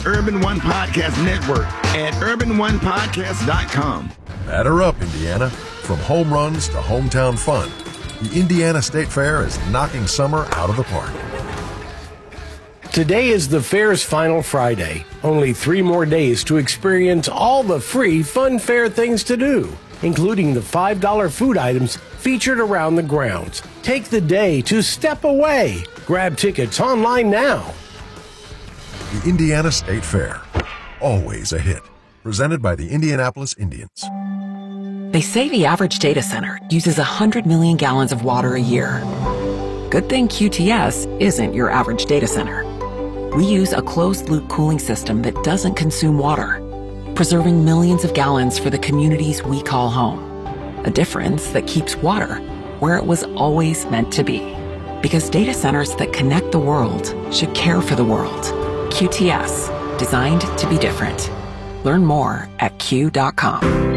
Urban One Podcast Network at urbanonepodcast.com. Batter up, Indiana. From home runs to hometown fun, the Indiana State Fair is knocking summer out of the park. Today is the fair's final Friday. Only 3 more days to experience all the free fun fair things to do, including the $5 food items featured around the grounds. Take the day to step away. Grab tickets online now. The Indiana State Fair, always a hit. Presented by the Indianapolis Indians. They say the average data center uses 100 million gallons of water a year. Good thing QTS isn't your average data center. We use a closed-loop cooling system that doesn't consume water, preserving millions of gallons for the communities we call home. A difference that keeps water where it was always meant to be. Because data centers that connect the world should care for the world. QTS, designed to be different. Learn more at q.com.